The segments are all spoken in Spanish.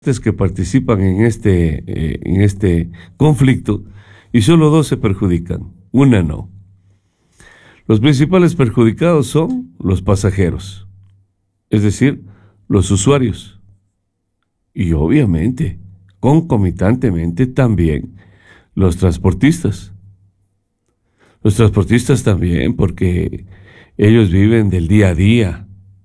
que participan en este conflicto y solo dos se perjudican, una no. Los principales perjudicados son los pasajeros, es decir, los usuarios y obviamente, concomitantemente también los transportistas. Los transportistas también porque ellos viven del día a día,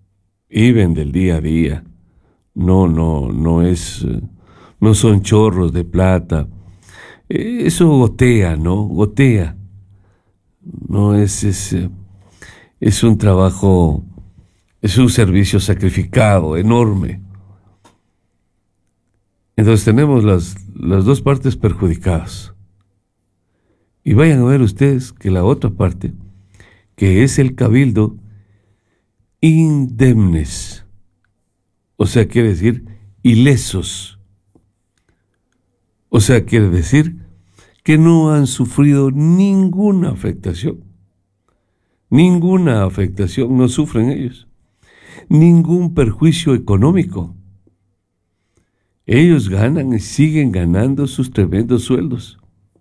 no son chorros de plata. Eso gotea, ¿no? Gotea. No es un trabajo, es un servicio sacrificado, enorme. Entonces tenemos las dos partes perjudicadas. Y vayan a ver ustedes que la otra parte, que es el cabildo, indemnes. O sea, quiere decir ilesos. O sea, quiere decir que no han sufrido ninguna afectación. Ninguna afectación no sufren ellos. Ningún perjuicio económico. Ellos ganan y siguen ganando sus tremendos sueldos.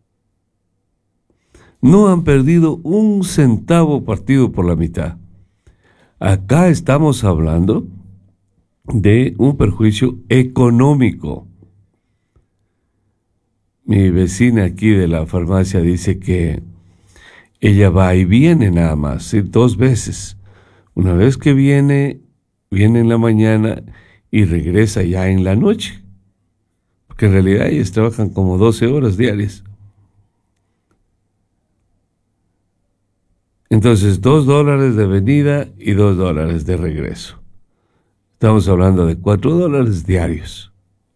No han perdido un centavo partido por la mitad. Acá estamos hablando de un perjuicio económico. Mi vecina aquí de la farmacia dice que ella va y viene nada más, ¿sí? 2 veces. Una vez que viene en la mañana y regresa ya en la noche. Porque en realidad ellos trabajan como 12 horas diarias. Entonces, $2 de venida y $2 de regreso. Estamos hablando de $4 diarios.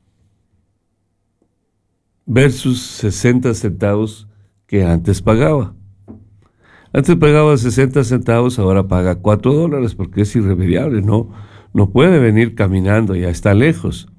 Versus 60 centavos que antes pagaba. Antes pagaba 60 centavos, ahora paga $4 porque es irremediable, no puede venir caminando, ya está lejos.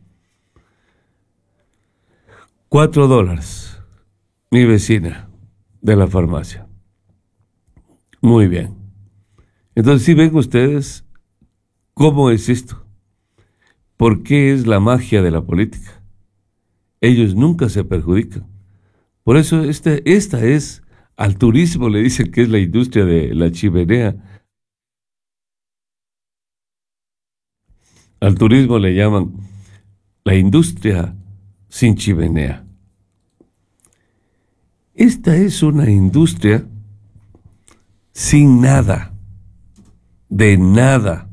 $4, mi vecina de la farmacia. Muy bien. Entonces, si ven ustedes cómo es esto, ¿por qué es la magia de la política? Ellos nunca se perjudican. Por eso esta es, al turismo le dicen que es la industria de la chimenea. Al turismo le llaman la industria sin chimenea. Esta es una industria sin nada, de nada.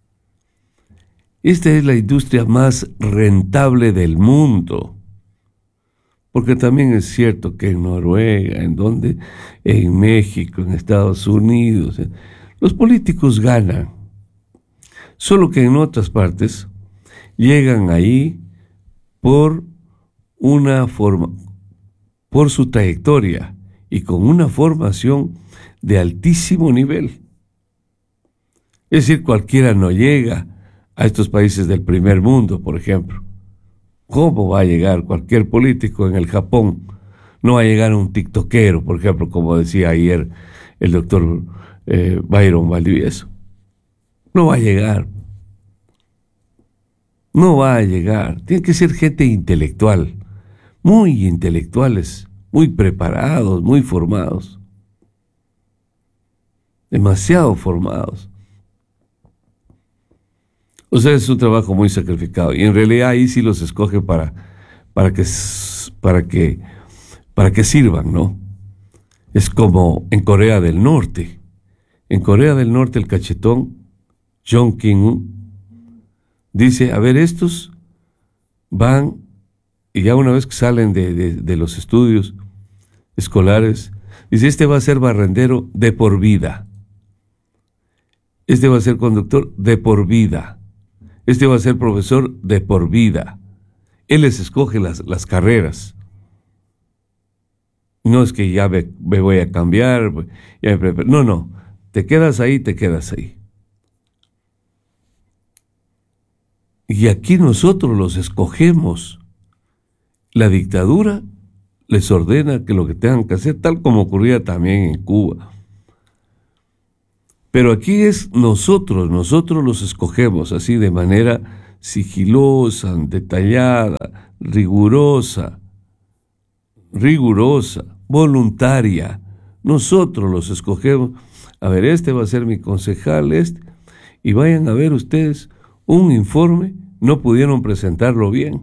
Esta es la industria más rentable del mundo. Porque también es cierto que en Noruega, en México, en Estados Unidos, los políticos ganan. Solo que en otras partes llegan ahí por su trayectoria y con una formación de altísimo nivel. Es decir, cualquiera no llega a estos países del primer mundo, por ejemplo. ¿Cómo va a llegar cualquier político en el Japón? No va a llegar un tiktokero, por ejemplo, como decía ayer el doctor Byron Valdivieso. No va a llegar. No va a llegar. Tiene que ser gente intelectual, muy intelectuales, muy preparados, muy formados. Demasiado formados. O sea, es un trabajo muy sacrificado. Y en realidad ahí sí los escoge para que sirvan, ¿no? Es como en Corea del Norte. En Corea del Norte el cachetón, Jong Kim-un, dice, a ver, estos van, y ya una vez que salen de los estudios escolares, dice, este va a ser barrendero de por vida. Este va a ser conductor de por vida. Este va a ser profesor de por vida. Él les escoge las carreras. No es que ya me voy a cambiar. No. Te quedas ahí. Y aquí nosotros los escogemos. La dictadura les ordena que lo que tengan que hacer, tal como ocurría también en Cuba. Pero aquí es nosotros los escogemos así de manera sigilosa, detallada, rigurosa, voluntaria. Nosotros los escogemos. A ver, este va a ser mi concejal, y vayan a ver ustedes un informe, no pudieron presentarlo bien.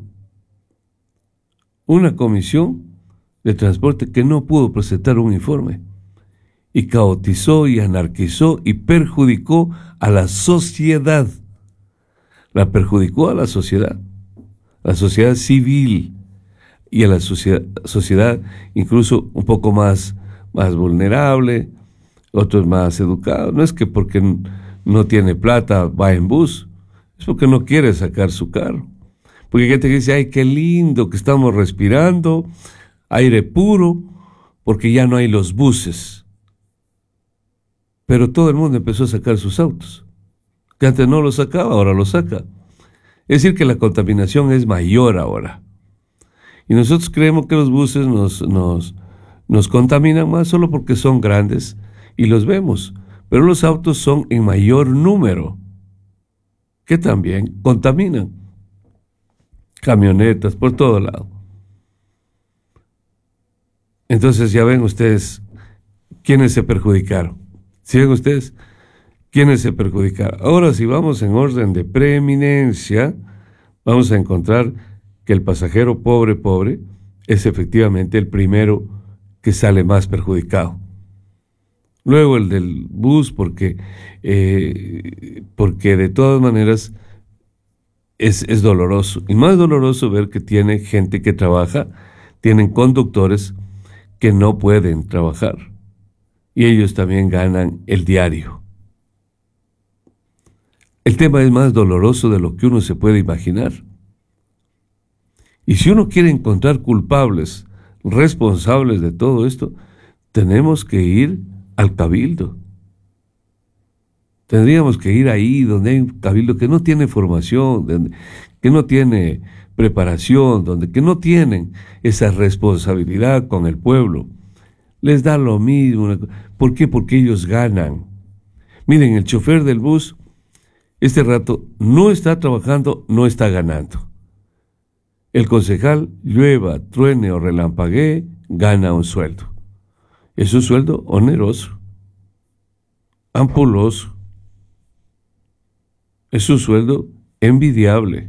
Una comisión de transporte que no pudo presentar un informe y caotizó y anarquizó y perjudicó a la sociedad. La perjudicó a la sociedad civil y a la sociedad incluso un poco más vulnerable, otros más educados. No es que porque no tiene plata va en bus, es porque no quiere sacar su carro. Porque hay gente que dice, ay, qué lindo que estamos respirando, aire puro, porque ya no hay los buses. Pero todo el mundo empezó a sacar sus autos, que antes no los sacaba, ahora los saca. Es decir, que la contaminación es mayor ahora. Y nosotros creemos que los buses nos contaminan más solo porque son grandes y los vemos. Pero los autos son en mayor número, que también contaminan. Camionetas por todo lado. Entonces ya ven ustedes quiénes se perjudicaron. ¿Sí ven ustedes quiénes se perjudicaron? Ahora, si vamos en orden de preeminencia, vamos a encontrar que el pasajero pobre es efectivamente el primero que sale más perjudicado. Luego el del bus, porque de todas maneras es doloroso. Y más doloroso ver que tiene gente que trabaja, tienen conductores que no pueden trabajar. Y ellos también ganan el diario. El tema es más doloroso de lo que uno se puede imaginar. Y si uno quiere encontrar culpables, responsables de todo esto, tenemos que ir al cabildo. Tendríamos que ir ahí donde hay un cabildo que no tiene formación, que no tiene preparación, que no tienen esa responsabilidad con el pueblo. Les da lo mismo. ¿Por qué? Porque ellos ganan. Miren, el chofer del bus, este rato no está trabajando, no está ganando. El concejal, llueva, truene o relampaguee, gana un sueldo. Es un sueldo oneroso, ampuloso. Es un sueldo envidiable.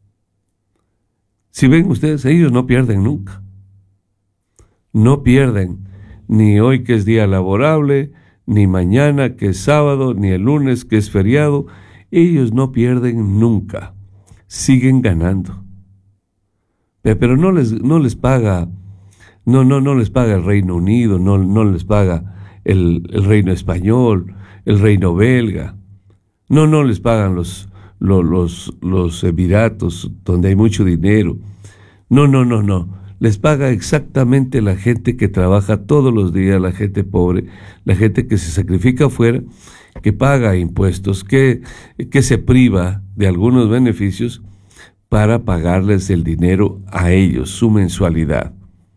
Si ven ustedes, ellos no pierden nunca. No pierden ni hoy que es día laborable, ni mañana que es sábado, ni el lunes que es feriado. Ellos no pierden nunca. Siguen ganando. Pero no les paga, no les paga el Reino Unido, no les paga el Reino Español, el Reino Belga. No les pagan los Emiratos, donde hay mucho dinero. No. Les paga exactamente la gente que trabaja todos los días, la gente pobre, la gente que se sacrifica afuera, que paga impuestos, que se priva de algunos beneficios para pagarles el dinero a ellos, su mensualidad.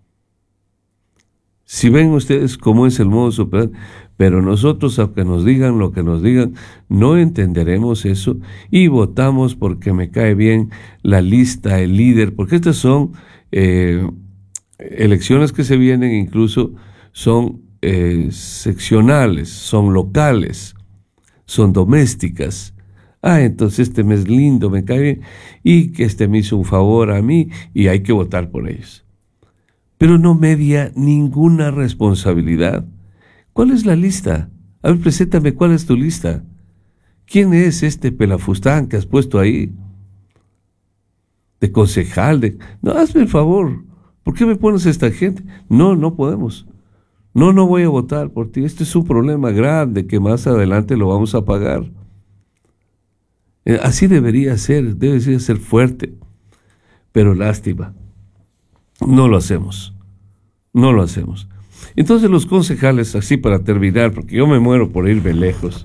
Si ven ustedes cómo es el modus operandi, pero nosotros, aunque nos digan lo que nos digan, no entenderemos eso y votamos porque me cae bien la lista, el líder, porque estas son elecciones que se vienen, incluso son seccionales, son locales, son domésticas. Entonces este mes lindo, me cae bien, y que me hizo un favor a mí y hay que votar por ellos. Pero no media ninguna responsabilidad. ¿Cuál es la lista? A ver, preséntame, ¿cuál es tu lista? ¿Quién es este pelafustán que has puesto ahí? De concejal, No, hazme el favor, ¿por qué me pones a esta gente? No podemos. No voy a votar por ti. Este es un problema grande que más adelante lo vamos a pagar. Así debería ser fuerte. Pero lástima. No lo hacemos. Entonces los concejales, así para terminar, porque yo me muero por irme lejos.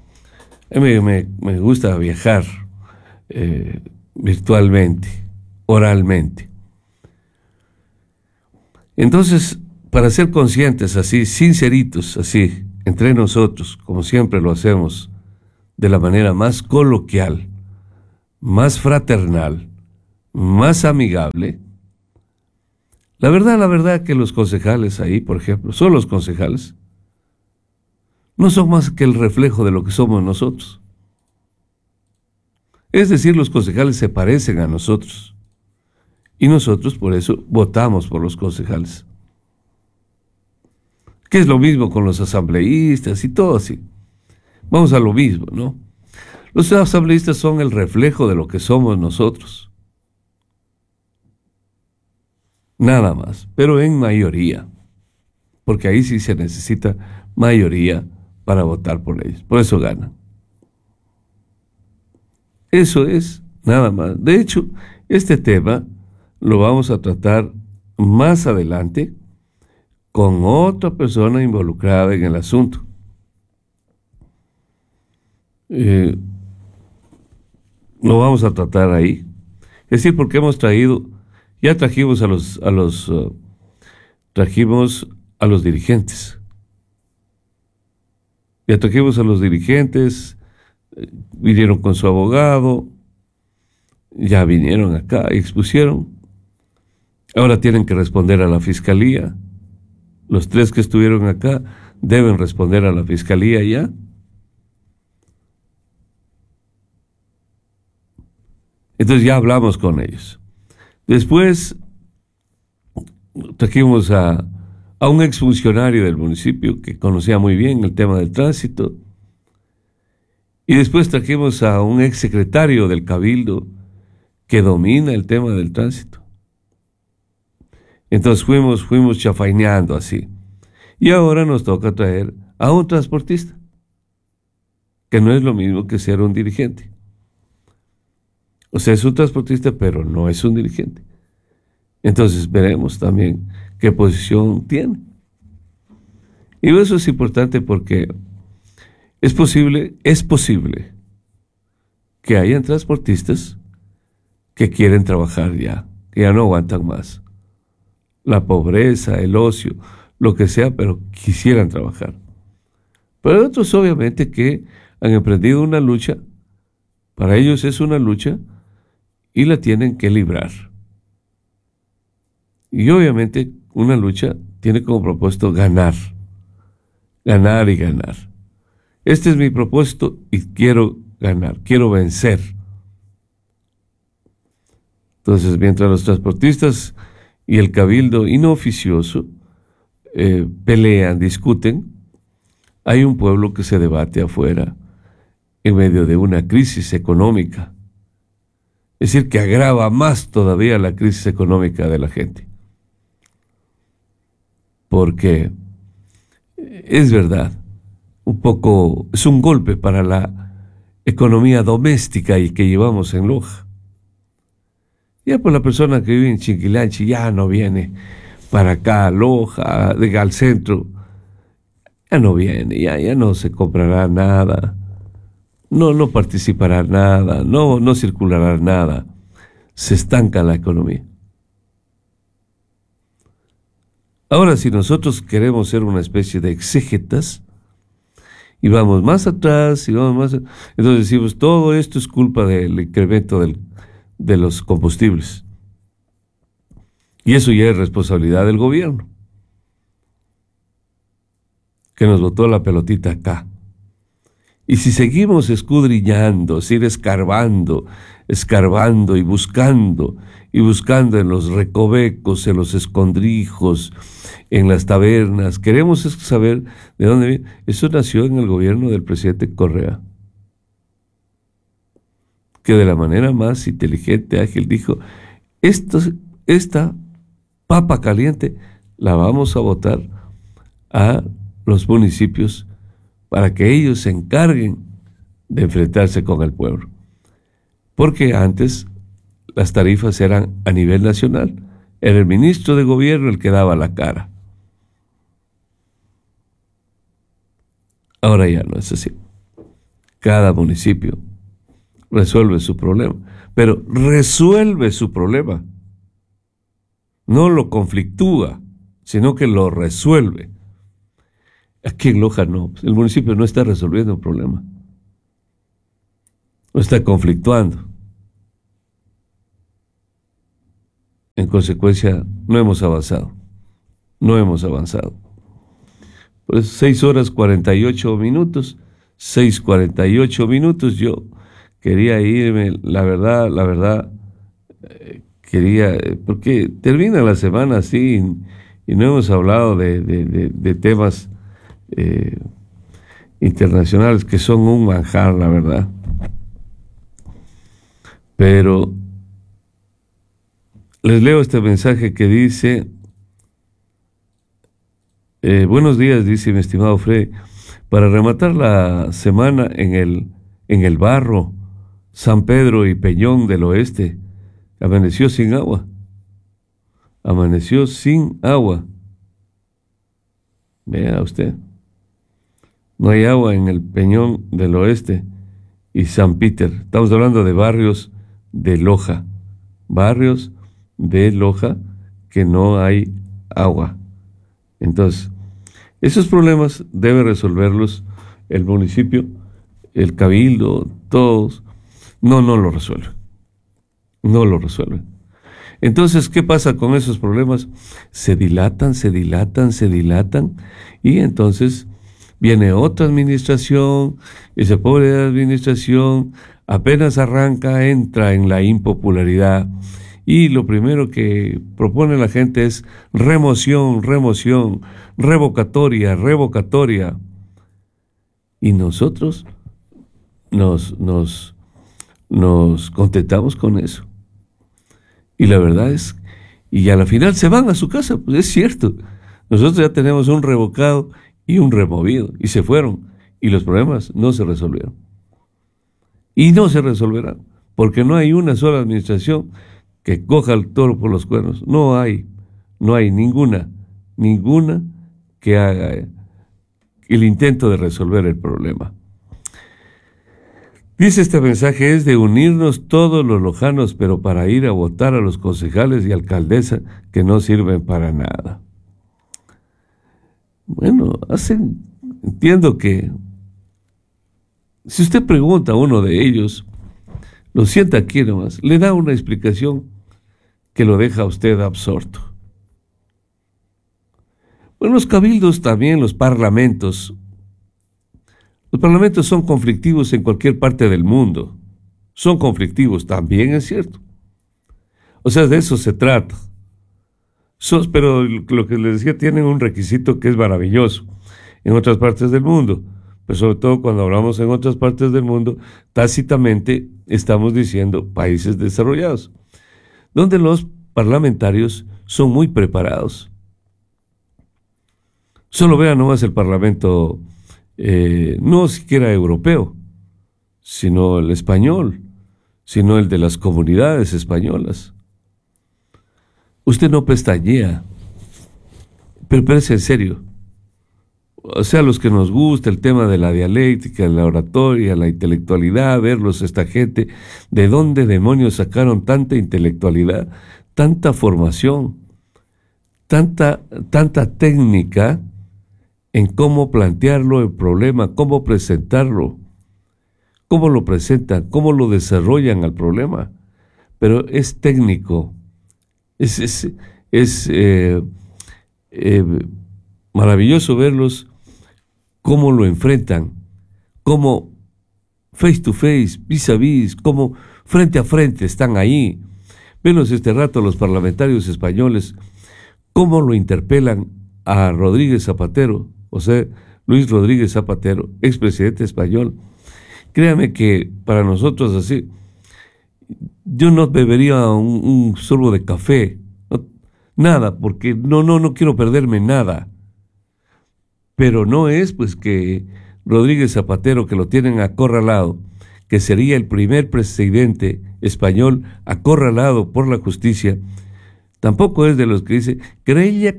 Me gusta viajar virtualmente, oralmente. Entonces, para ser conscientes así, sinceritos, así, entre nosotros, como siempre lo hacemos, de la manera más coloquial, más fraternal, más amigable. La verdad que los concejales ahí, por ejemplo, son los concejales, no son más que el reflejo de lo que somos nosotros. Es decir, los concejales se parecen a nosotros y nosotros por eso votamos por los concejales. Que es lo mismo con los asambleístas y todo así. Vamos a lo mismo, ¿no? Los asambleístas son el reflejo de lo que somos nosotros. Nada más, pero en mayoría. Porque ahí sí se necesita mayoría para votar por ellos. Por eso ganan. Eso es, nada más. De hecho, este tema lo vamos a tratar más adelante con otra persona involucrada en el asunto. Lo vamos a tratar ahí. Es decir, porque ya trajimos trajimos a los dirigentes. Ya trajimos a los dirigentes, vinieron con su abogado, ya vinieron acá y expusieron. Ahora tienen que responder a la fiscalía. Los 3 que estuvieron acá deben responder a la fiscalía ya. Entonces ya hablamos con ellos. Después trajimos a un exfuncionario del municipio que conocía muy bien el tema del tránsito. Y después trajimos a un exsecretario del Cabildo que domina el tema del tránsito. Entonces fuimos chafaineando así. Y ahora nos toca traer a un transportista, que no es lo mismo que ser un dirigente. O sea, es un transportista, pero no es un dirigente. Entonces veremos también qué posición tiene. Y eso es importante porque es posible que hayan transportistas que quieren trabajar ya, que ya no aguantan más. La pobreza, el ocio, lo que sea, pero quisieran trabajar. Pero hay otros obviamente que han emprendido una lucha, para ellos es una lucha y la tienen que librar. Y obviamente una lucha tiene como propósito ganar y ganar. Este es mi propósito y quiero ganar, quiero vencer. Entonces, mientras los transportistas y el cabildo inoficioso pelean, discuten, hay un pueblo que se debate afuera en medio de una crisis económica. Es decir, que agrava más todavía la crisis económica de la gente. Porque es verdad, es un golpe para la economía doméstica y que llevamos en Loja. Ya pues la persona que vive en Chinquilanchi ya no viene para acá a Loja, al centro, ya no viene, ya no se comprará nada, no participará nada, no circulará nada, se estanca la economía. Ahora, si nosotros queremos ser una especie de exégetas y vamos más atrás entonces decimos, todo esto es culpa del incremento de los combustibles. Y eso ya es responsabilidad del gobierno, que nos botó la pelotita acá. Y si seguimos escudriñando, seguir escarbando y buscando en los recovecos, en los escondrijos, en las tabernas, queremos saber de dónde viene. Eso nació en el gobierno del presidente Correa, que de la manera más inteligente, ágil, dijo, esta papa caliente la vamos a botar a los municipios para que ellos se encarguen de enfrentarse con el pueblo. Porque antes las tarifas eran a nivel nacional. Era el ministro de gobierno el que daba la cara. Ahora ya no es así. Cada municipio resuelve su problema, pero resuelve su problema. No lo conflictúa, sino que lo resuelve. Aquí en Loja no, el municipio no está resolviendo un problema. Lo está conflictuando. En consecuencia, no hemos avanzado. No hemos avanzado. Pues 6 horas 48 minutos, 6:48 minutos. Yo quería irme, la verdad, quería, porque termina la semana así y no hemos hablado de temas internacionales que son un manjar, la verdad. Pero les leo este mensaje que dice: buenos días, dice mi estimado Fred. Para rematar la semana en el barro, San Pedro y Peñón del Oeste, amaneció sin agua. Amaneció sin agua. Vea usted. No hay agua en el Peñón del Oeste y San Peter. Estamos hablando de barrios de Loja. Barrios de Loja que no hay agua. Entonces, esos problemas debe resolverlos el municipio, el cabildo, todos. No lo resuelven. No lo resuelven. Entonces, ¿qué pasa con esos problemas? Se dilatan y entonces viene otra administración, esa pobre administración apenas arranca, entra en la impopularidad y lo primero que propone la gente es remoción, revocatoria. Y nosotros nos contentamos con eso. Y la verdad es, y a la final se van a su casa, pues es cierto. Nosotros ya tenemos un revocado y un removido, y se fueron, y los problemas no se resolvieron. Y no se resolverán, porque no hay una sola administración que coja el toro por los cuernos. No hay ninguna que haga el intento de resolver el problema. Dice este mensaje: es de unirnos todos los lojanos, pero para ir a votar a los concejales y alcaldesa que no sirven para nada. Bueno, entiendo que si usted pregunta a uno de ellos, lo sienta aquí nomás, le da una explicación que lo deja a usted absorto. Bueno, los cabildos también, los parlamentos son conflictivos en cualquier parte del mundo. Son conflictivos, también es cierto. O sea, de eso se trata. Pero lo que les decía, tienen un requisito que es maravilloso en otras partes del mundo. Pero sobre todo cuando hablamos en otras partes del mundo, tácitamente estamos diciendo países desarrollados, donde los parlamentarios son muy preparados. Solo vean nomás el parlamento, no siquiera europeo, sino el español, sino el de las comunidades españolas. Usted no pestañea, pero parece en serio. O sea, los que nos gusta el tema de la dialéctica, la oratoria, la intelectualidad, verlos, esta gente, ¿de dónde demonios sacaron tanta intelectualidad, tanta formación, tanta técnica en cómo plantearlo el problema, cómo presentarlo, cómo lo presentan, cómo lo desarrollan al problema? Pero es técnico, es maravilloso verlos cómo lo enfrentan, cómo face to face, vis a vis, cómo frente a frente están ahí. Venos este rato los parlamentarios españoles, cómo lo interpelan a Rodríguez Zapatero, o sea, Luis Rodríguez Zapatero, expresidente español. Créame que para nosotros así, yo no bebería un sorbo de café, nada, porque no quiero perderme nada. Pero no es pues que Rodríguez Zapatero, que lo tienen acorralado, que sería el primer presidente español acorralado por la justicia, tampoco es de los que dice querella.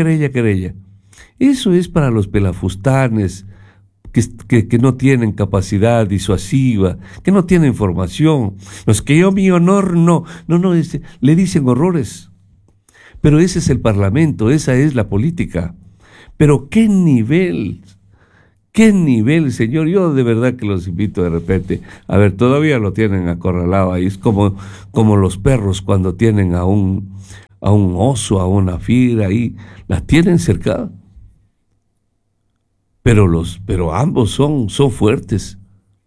Eso es para los pelafustanes que no tienen capacidad disuasiva, que no tienen formación. Los que yo mi honor no, le dicen horrores. Pero ese es el parlamento, esa es la política. Pero qué nivel, señor. Yo de verdad que los invito de repente. A ver, todavía lo tienen acorralado ahí. Es como los perros cuando tienen a un a un oso, a una fiera, ahí la tienen cercada. Pero ambos son fuertes.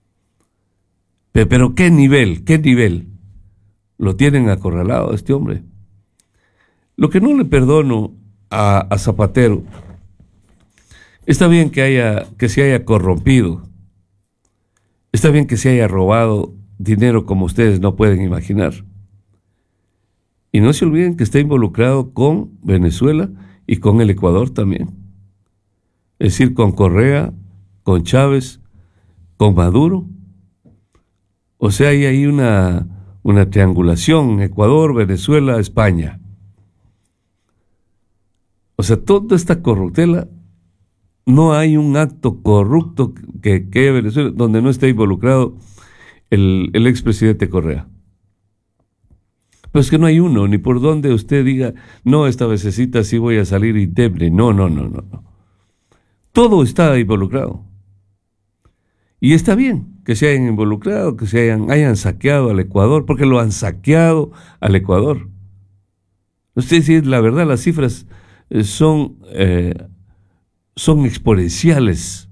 Pero qué nivel lo tienen acorralado a este hombre. Lo que no le perdono a Zapatero, está bien que se haya corrompido, está bien que se haya robado dinero como ustedes no pueden imaginar. Y no se olviden que está involucrado con Venezuela y con el Ecuador también. Es decir, con Correa, con Chávez, con Maduro. O sea, hay ahí una triangulación: Ecuador, Venezuela, España. O sea, toda esta corruptela, no hay un acto corrupto que haya Venezuela donde no esté involucrado el expresidente Correa. Pero es que no hay uno, ni por donde usted diga, no, esta vecesita sí voy a salir indemne. No. Todo está involucrado. Y está bien que se hayan involucrado, que hayan saqueado al Ecuador, porque lo han saqueado al Ecuador. Usted sí, la verdad, las cifras son exponenciales.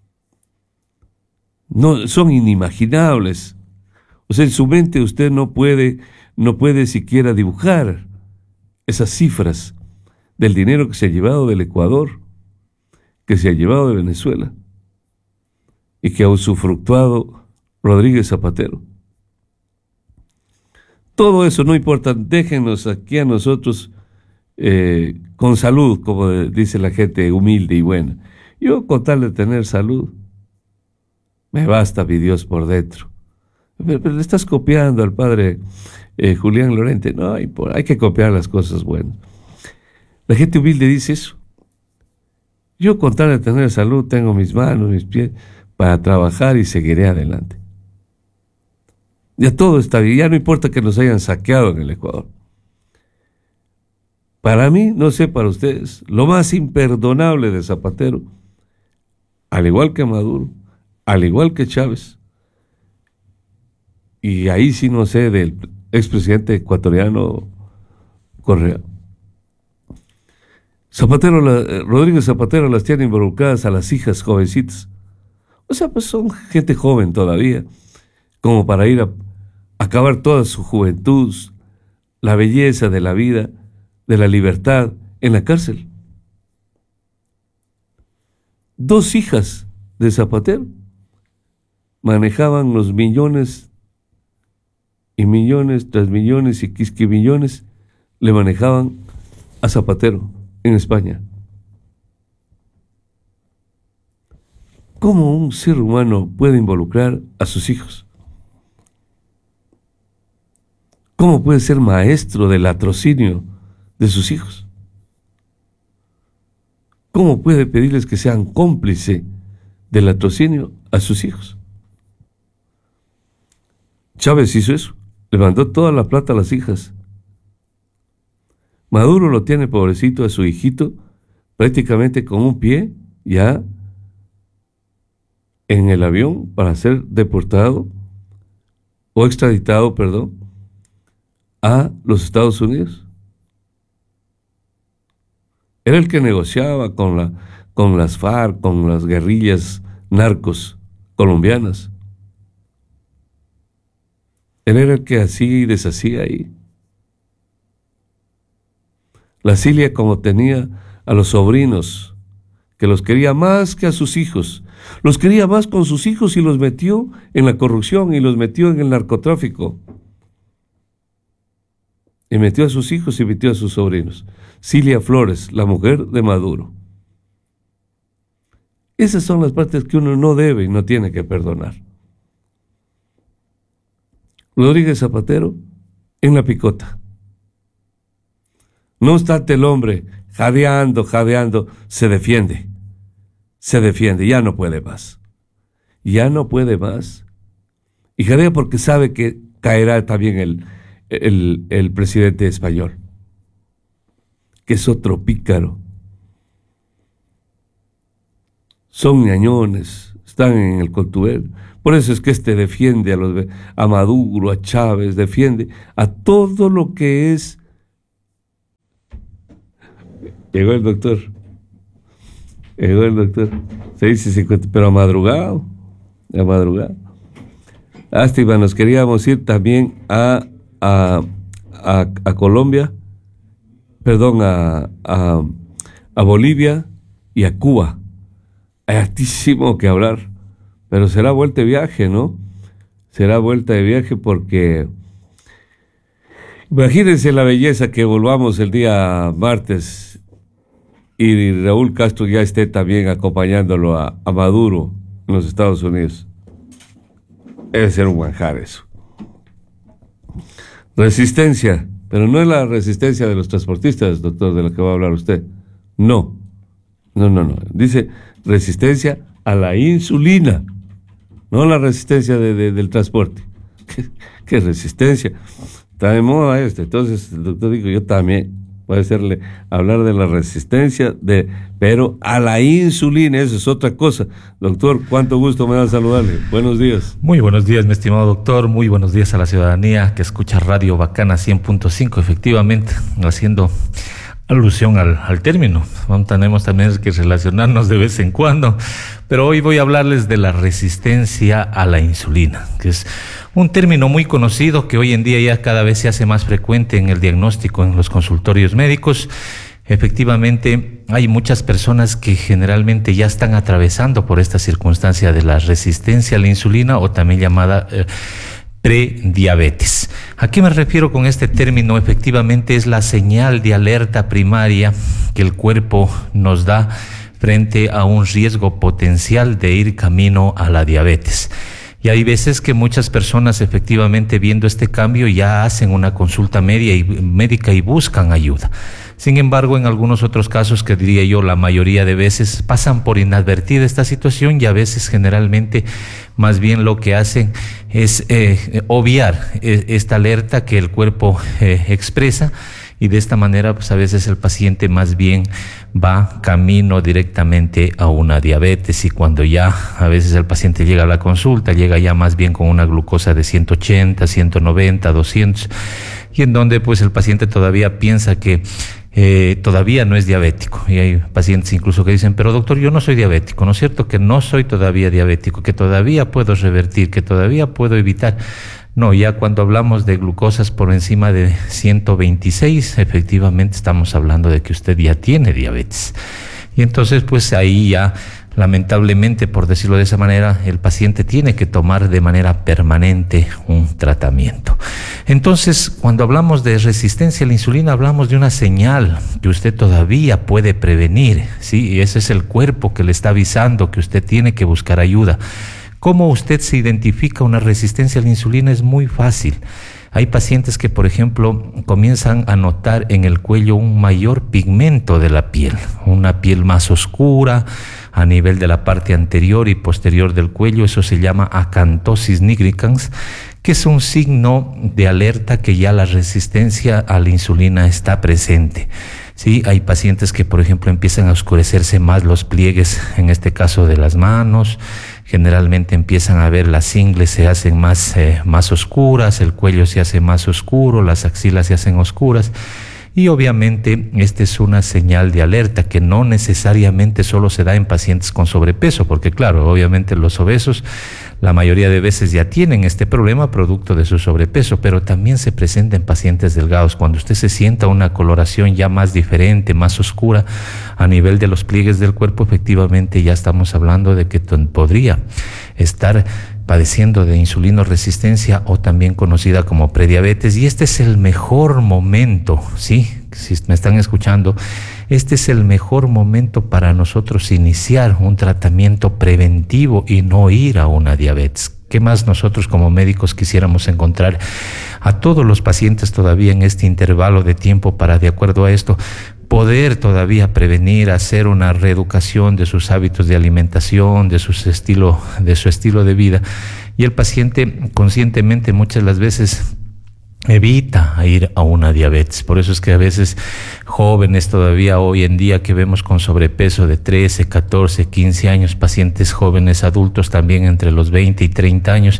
No, son inimaginables. O sea, en su mente usted no puede siquiera dibujar esas cifras del dinero que se ha llevado del Ecuador, que se ha llevado de Venezuela y que ha usufructuado Rodríguez Zapatero. Todo eso no importa, déjenos aquí a nosotros con salud, como dice la gente humilde y buena. Yo, con tal de tener salud, me basta mi Dios por dentro. Pero le estás copiando al padre Julián Lorente. No, hay que copiar las cosas buenas. La gente humilde dice eso. Yo, con tal de tener salud, tengo mis manos, mis pies para trabajar y seguiré adelante. Ya todo está bien, ya no importa que nos hayan saqueado en el Ecuador. Para mí, no sé para ustedes, lo más imperdonable de Zapatero, al igual que Maduro, al igual que Chávez, y ahí sí no sé del expresidente ecuatoriano Correa. Rodríguez Zapatero las tiene involucradas a las hijas jovencitas. O sea, pues son gente joven todavía, como para ir a acabar toda su juventud, la belleza de la vida, de la libertad, en la cárcel. 2 hijas de Zapatero manejaban los millones y millones tras millones y quisquimillones, le manejaban a Zapatero en España. ¿Cómo un ser humano puede involucrar a sus hijos? ¿Cómo puede ser maestro del latrocinio de sus hijos? ¿Cómo puede pedirles que sean cómplice del latrocinio a sus hijos? Chávez hizo eso, le mandó toda la plata a las hijas. Maduro lo tiene, pobrecito, a su hijito, prácticamente con un pie ya en el avión para ser deportado o extraditado, a los Estados Unidos. Era el que negociaba con las FARC, con las guerrillas narcos colombianas. Él era el que hacía y deshacía ahí. La Cilia, como tenía a los sobrinos, que los quería más que a sus hijos, los quería más con sus hijos y los metió en la corrupción y los metió en el narcotráfico. Y metió a sus hijos y metió a sus sobrinos. Cilia Flores, la mujer de Maduro. Esas son las partes que uno no debe y no tiene que perdonar. Rodríguez Zapatero en la picota. No obstante, el hombre jadeando, se defiende, ya no puede más. Y jadea porque sabe que caerá también el presidente español, que es otro pícaro. Son ñañones, están en el contubernio. Por eso es que defiende a Maduro, a Chávez, defiende a todo lo que es Llegó el doctor. Llegó el doctor. 6:50, pero a madrugada. A madrugada. Lástima, nos queríamos ir también a Colombia, perdón, a Bolivia y a Cuba. Hay hartísimo que hablar, pero será vuelta de viaje, ¿no? Será vuelta de viaje porque imagínense la belleza que volvamos el día martes y Raúl Castro ya esté también acompañándolo a Maduro en los Estados Unidos. Debe ser un manjar eso. Resistencia, pero no es la resistencia de los transportistas, doctor, de la que va a hablar usted. No. Dice resistencia a la insulina, no la resistencia del transporte. ¿Qué resistencia? Está de moda esto. Entonces el doctor dijo, yo también voy a hablar de la resistencia, pero a la insulina, eso es otra cosa. Doctor, cuánto gusto me da saludarle. Buenos días. Muy buenos días, mi estimado doctor. Muy buenos días a la ciudadanía que escucha Radio Bacana 100.5, efectivamente, haciendo alusión al término. Tenemos también que relacionarnos de vez en cuando, pero hoy voy a hablarles de la resistencia a la insulina, que es un término muy conocido que hoy en día ya cada vez se hace más frecuente en el diagnóstico en los consultorios médicos. Efectivamente, hay muchas personas que generalmente ya están atravesando por esta circunstancia de la resistencia a la insulina o también llamada prediabetes. ¿A qué me refiero con este término? Efectivamente es la señal de alerta primaria que el cuerpo nos da frente a un riesgo potencial de ir camino a la diabetes. Y hay veces que muchas personas efectivamente viendo este cambio ya hacen una consulta médica y buscan ayuda. Sin embargo, en algunos otros casos, que diría yo la mayoría de veces, pasan por inadvertida esta situación y a veces generalmente más bien lo que hacen es obviar esta alerta que el cuerpo expresa, y de esta manera pues a veces el paciente más bien va camino directamente a una diabetes, y cuando ya a veces el paciente llega a la consulta, llega ya más bien con una glucosa de 180, 190, 200, y en donde pues el paciente todavía piensa que todavía no es diabético. Y hay pacientes incluso que dicen, pero doctor, yo no soy diabético, ¿no es cierto? Que no soy todavía diabético, que todavía puedo revertir, que todavía puedo evitar. No, ya cuando hablamos de glucosas por encima de 126, efectivamente estamos hablando de que usted ya tiene diabetes. Y entonces pues ahí ya, lamentablemente, por decirlo de esa manera, el paciente tiene que tomar de manera permanente un tratamiento. Entonces, cuando hablamos de resistencia a la insulina, hablamos de una señal que usted todavía puede prevenir, ¿sí? Y ese es el cuerpo que le está avisando que usted tiene que buscar ayuda. ¿Cómo usted se identifica una resistencia a la insulina? Es muy fácil. Hay pacientes que, por ejemplo, comienzan a notar en el cuello un mayor pigmento de la piel, una piel más oscura a nivel de la parte anterior y posterior del cuello. Eso se llama acantosis nigricans, que es un signo de alerta que ya la resistencia a la insulina está presente. Sí, hay pacientes que, por ejemplo, empiezan a oscurecerse más los pliegues, en este caso de las manos. Generalmente empiezan a ver las ingles se hacen más oscuras, el cuello se hace más oscuro, las axilas se hacen oscuras. Y obviamente esta es una señal de alerta que no necesariamente solo se da en pacientes con sobrepeso, porque claro, obviamente los obesos la mayoría de veces ya tienen este problema producto de su sobrepeso, pero también se presenta en pacientes delgados. Cuando usted se sienta una coloración ya más diferente, más oscura a nivel de los pliegues del cuerpo, efectivamente ya estamos hablando de que podría estar padeciendo de insulinoresistencia o también conocida como prediabetes. Y este es el mejor momento, ¿sí? Si me están escuchando, este es el mejor momento para nosotros iniciar un tratamiento preventivo y no ir a una diabetes. ¿Qué más nosotros como médicos quisiéramos encontrar a todos los pacientes todavía en este intervalo de tiempo para, de acuerdo a esto, poder todavía prevenir, hacer una reeducación de sus hábitos de alimentación, de su estilo de vida? Y el paciente conscientemente muchas de las veces evita ir a una diabetes. Por eso es que a veces jóvenes todavía hoy en día que vemos con sobrepeso de 13, 14, 15 años, pacientes jóvenes adultos también entre los 20 y 30 años,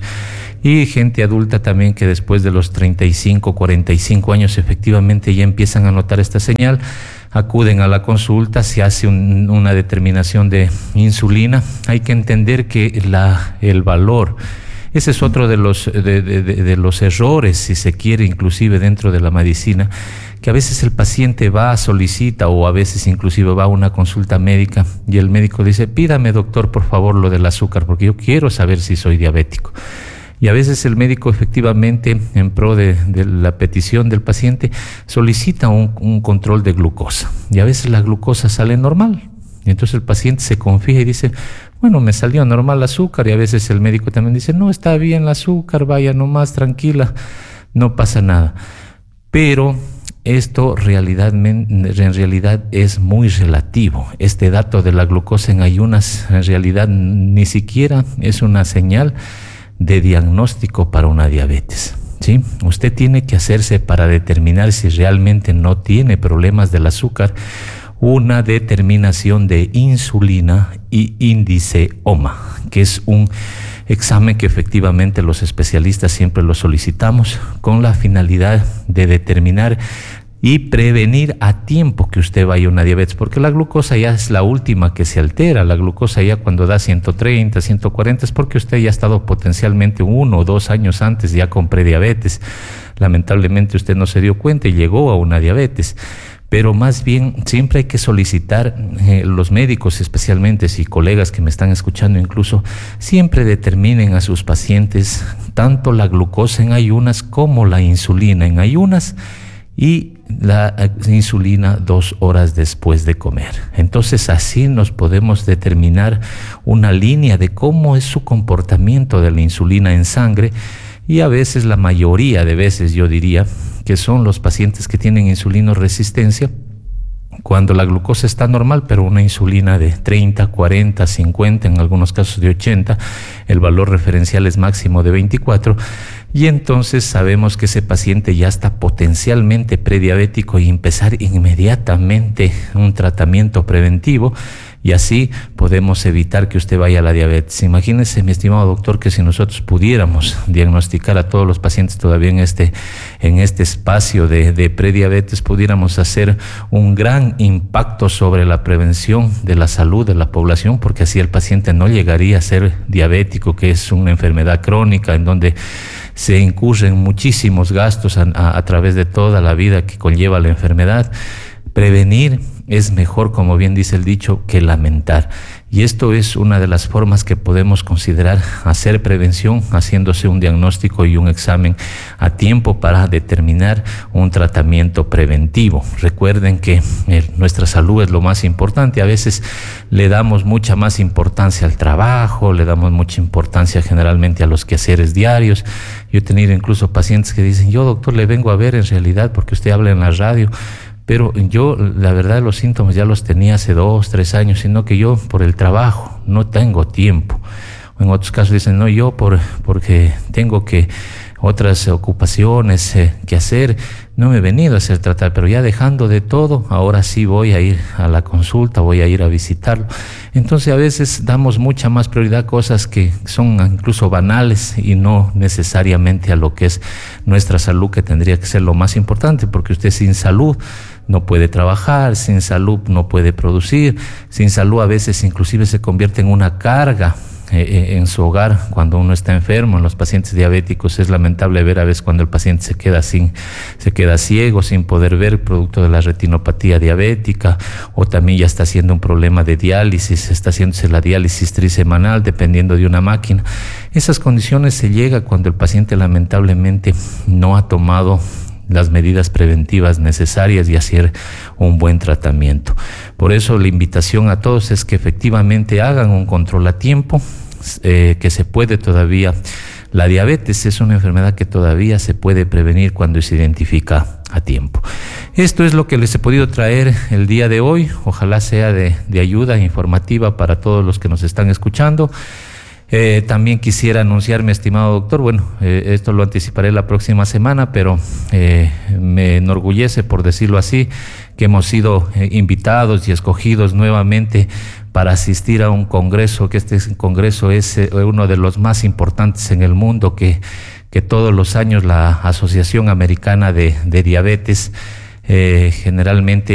y gente adulta también que después de los 35, 45 años efectivamente ya empiezan a notar esta señal. acuden a la consulta, se hace una determinación de insulina. Hay que entender que el valor, ese es otro de los errores, si se quiere, inclusive dentro de la medicina, que a veces el paciente solicita o a veces inclusive va a una consulta médica y el médico dice: pídame, doctor, por favor, lo del azúcar, porque yo quiero saber si soy diabético. Y a veces el médico efectivamente, en pro de la petición del paciente, solicita un control de glucosa. Y a veces la glucosa sale normal. Y entonces el paciente se confía y dice: bueno, me salió normal el azúcar. Y a veces el médico también dice: no, está bien el azúcar, vaya nomás, tranquila, no pasa nada. Pero esto en realidad es muy relativo. Este dato de la glucosa en ayunas en realidad ni siquiera es una señal de diagnóstico para una diabetes, ¿sí? Usted tiene que hacerse, para determinar si realmente no tiene problemas del azúcar, una determinación de insulina y índice OMA, que es un examen que efectivamente los especialistas siempre lo solicitamos con la finalidad de determinar y prevenir a tiempo que usted vaya a una diabetes, porque la glucosa ya es la última que se altera. La glucosa ya cuando da 130, 140 es porque usted ya ha estado potencialmente 1 o 2 años antes ya con prediabetes. Lamentablemente usted no se dio cuenta y llegó a una diabetes. Pero más bien siempre hay que solicitar, los médicos especialmente, y colegas que me están escuchando incluso, siempre determinen a sus pacientes tanto la glucosa en ayunas como la insulina en ayunas, y la insulina 2 horas después de comer. Entonces así nos podemos determinar una línea de cómo es su comportamiento de la insulina en sangre. Y a veces, la mayoría de veces, yo diría que son los pacientes que tienen insulinoresistencia, cuando la glucosa está normal, pero una insulina de 30, 40, 50, en algunos casos de 80, el valor referencial es máximo de 24, y entonces sabemos que ese paciente ya está potencialmente prediabético y empezar inmediatamente un tratamiento preventivo, y así podemos evitar que usted vaya a la diabetes. Imagínese, mi estimado doctor, que si nosotros pudiéramos diagnosticar a todos los pacientes todavía en este espacio de prediabetes, pudiéramos hacer un gran impacto sobre la prevención de la salud de la población, porque así el paciente no llegaría a ser diabético, que es una enfermedad crónica en donde se incurren muchísimos gastos a través de toda la vida que conlleva la enfermedad. Prevenir es mejor, como bien dice el dicho, que lamentar. Y esto es una de las formas que podemos considerar hacer prevención, haciéndose un diagnóstico y un examen a tiempo para determinar un tratamiento preventivo. Recuerden que nuestra salud es lo más importante. A veces le damos mucha más importancia al trabajo, le damos mucha importancia generalmente a los quehaceres diarios. Yo he tenido incluso pacientes que dicen: yo, doctor, le vengo a ver en realidad porque usted habla en la radio, pero yo, la verdad, los síntomas ya los tenía hace 2, 3 años, sino que yo por el trabajo no tengo tiempo. En otros casos dicen: no, yo porque tengo otras ocupaciones que hacer, no me he venido a hacer tratar, pero ya dejando de todo, ahora sí voy a ir a la consulta, voy a ir a visitarlo. Entonces a veces damos mucha más prioridad a cosas que son incluso banales y no necesariamente a lo que es nuestra salud, que tendría que ser lo más importante, porque usted sin salud no puede trabajar, sin salud no puede producir, sin salud a veces inclusive se convierte en una carga en su hogar cuando uno está enfermo. En los pacientes diabéticos es lamentable ver a veces cuando el paciente se queda ciego, sin poder ver, producto de la retinopatía diabética, o también ya está haciendo un problema de diálisis, está haciéndose la diálisis trisemanal dependiendo de una máquina. Esas condiciones se llega cuando el paciente lamentablemente no ha tomado las medidas preventivas necesarias y hacer un buen tratamiento. Por eso la invitación a todos es que efectivamente hagan un control a tiempo, que se puede todavía. La diabetes es una enfermedad que todavía se puede prevenir cuando se identifica a tiempo. Esto es lo que les he podido traer el día de hoy. Ojalá sea de ayuda informativa para todos los que nos están escuchando. También quisiera anunciar, mi estimado doctor, esto lo anticiparé la próxima semana, pero me enorgullece, por decirlo así, que hemos sido invitados y escogidos nuevamente para asistir a un congreso, que este congreso es uno de los más importantes en el mundo, que todos los años la Asociación Americana de Diabetes generalmente